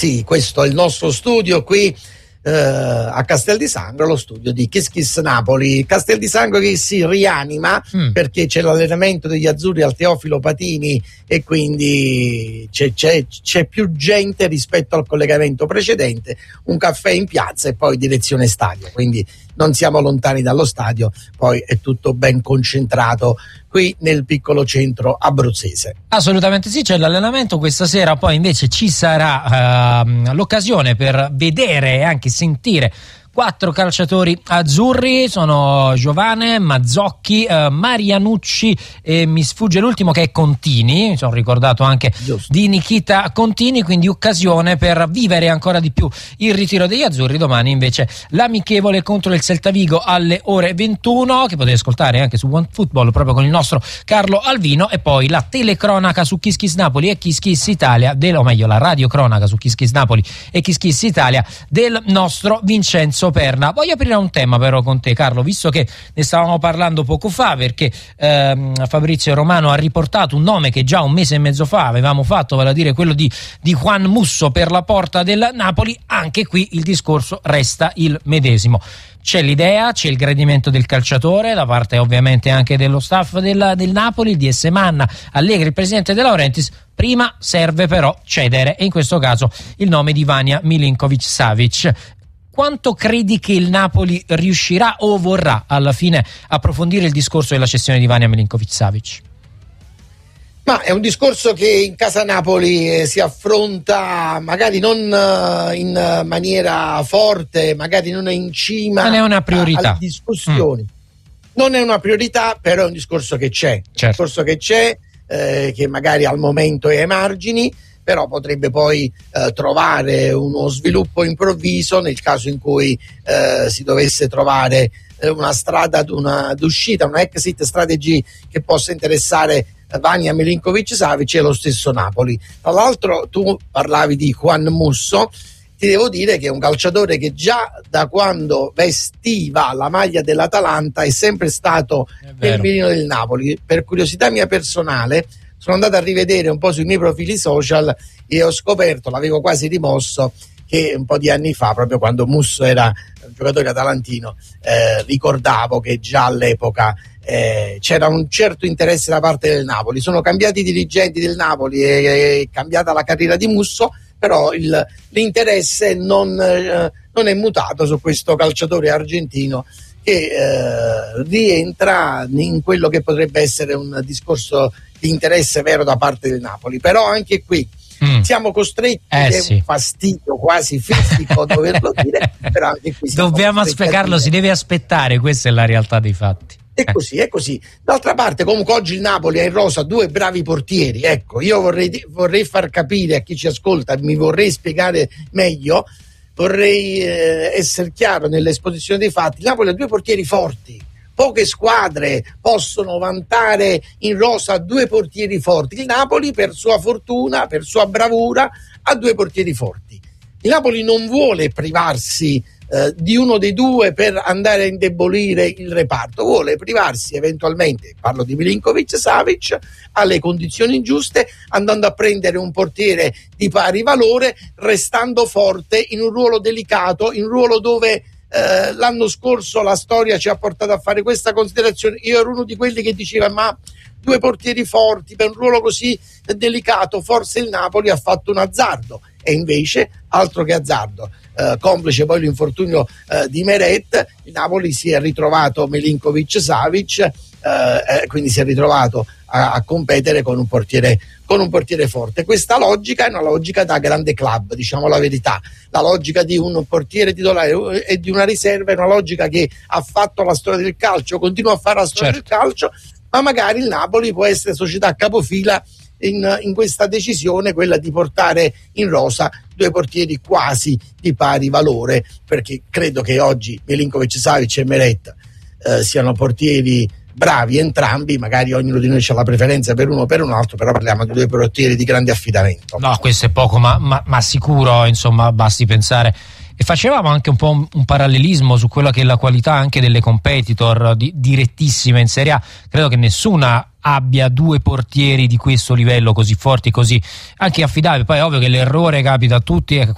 Sì, questo è il nostro studio qui a Castel di Sangro, lo studio di Kiss Kiss Napoli. Castel di Sangro che si rianima perché c'è l'allenamento degli azzurri al Teofilo Patini e quindi c'è più gente rispetto al collegamento precedente, un caffè in piazza e poi direzione stadio, quindi non siamo lontani dallo stadio, poi è tutto ben concentrato qui nel piccolo centro abruzzese. Assolutamente sì, c'è l'allenamento questa sera, poi invece ci sarà l'occasione per vedere e anche sentire 4 calciatori azzurri, sono Giovane, Mazzocchi, Marianucci e mi sfugge l'ultimo che è Contini, mi sono ricordato anche di Nikita Contini, quindi occasione per vivere ancora di più il ritiro degli azzurri. Domani invece l'amichevole contro il Celta Vigo alle ore 21 che potete ascoltare anche su OneFootball proprio con il nostro Carlo Alvino, e poi la telecronaca su Kiss Kiss Napoli e Kiss Kiss Italia o meglio la radiocronaca su Kiss Kiss Napoli e Kiss Kiss Italia del nostro Vincenzo Perna. Voglio aprire un tema però con te, Carlo, visto che ne stavamo parlando poco fa, perché Fabrizio Romano ha riportato un nome che già un mese e mezzo fa avevamo fatto, vale a dire quello di Juan Musso per la porta del Napoli. Anche qui il discorso resta il medesimo. C'è l'idea, c'è il gradimento del calciatore da parte ovviamente anche dello staff del Napoli, il DS Manna, Allegri, il presidente De Laurentiis. Prima serve però cedere, e in questo caso il nome di Vanja Milinković-Savić. Quanto credi che il Napoli riuscirà o vorrà alla fine approfondire il discorso della cessione di Vanja Milinković-Savić? Ma è un discorso che in casa Napoli si affronta magari non in maniera forte, magari non è in cima non è una priorità alle discussioni. Non è una priorità, però è un discorso che c'è, certo. Un discorso che c'è, che magari al momento è ai margini, però potrebbe poi trovare uno sviluppo improvviso nel caso in cui si dovesse trovare una strada d'uscita, una exit strategy che possa interessare Vanja Milinković-Savić e lo stesso Napoli. Tra l'altro tu parlavi di Juan Musso, ti devo dire che è un calciatore che già da quando vestiva la maglia dell'Atalanta è sempre stato nel mirino del Napoli. Per curiosità mia personale sono andato a rivedere un po' sui miei profili social e ho scoperto, l'avevo quasi rimosso, che un po' di anni fa, proprio quando Musso era un giocatore atalantino, ricordavo che già all'epoca c'era un certo interesse da parte del Napoli. Sono cambiati i dirigenti del Napoli, è cambiata la carriera di Musso, però l'interesse non è mutato su questo calciatore argentino che rientra in quello che potrebbe essere un discorso di interesse vero da parte del Napoli. Però anche qui siamo costretti, è un fastidio quasi fisico doverlo dire, però anche qui dobbiamo spiegarlo, si deve aspettare, questa è la realtà dei fatti. È così. D'altra parte comunque oggi il Napoli ha in rosa 2 bravi portieri. Ecco, io vorrei far capire a chi ci ascolta, mi vorrei spiegare meglio, vorrei essere chiaro nell'esposizione dei fatti. Il Napoli ha 2 portieri forti. Poche squadre possono vantare in rosa 2 portieri forti. Il Napoli, per sua fortuna, per sua bravura, ha 2 portieri forti. Il Napoli non vuole privarsi di uno dei 2 per andare a indebolire il reparto, vuole privarsi eventualmente, parlo di Milinković-Savić, alle condizioni giuste, andando a prendere un portiere di pari valore, restando forte in un ruolo delicato, in un ruolo dove l'anno scorso la storia ci ha portato a fare questa considerazione. Io ero uno di quelli che diceva: ma 2 portieri forti per un ruolo così delicato, forse il Napoli ha fatto un azzardo. E invece altro che azzardo, complice poi l'infortunio di Meret, il Napoli si è ritrovato Milinković-Savić, quindi si è ritrovato a competere con un portiere forte. Questa logica è una logica da grande club, diciamo la verità. La logica di un portiere titolare e di una riserva è una logica che ha fatto la storia del calcio, continua a fare la storia del calcio, ma magari il Napoli può essere società capofila in questa decisione, quella di portare in rosa 2 portieri quasi di pari valore, perché credo che oggi Milinković-Savić e Meret siano portieri bravi entrambi, magari ognuno di noi ha la preferenza per uno o per un altro, però parliamo di 2 portieri di grande affidamento. No, questo è poco, ma sicuro, insomma, basti pensare. E facevamo anche un po' un parallelismo su quella che è la qualità anche delle competitor direttissime in Serie A. Credo che nessuna abbia 2 portieri di questo livello così forti, così anche affidabili. Poi è ovvio che l'errore capita a tutti,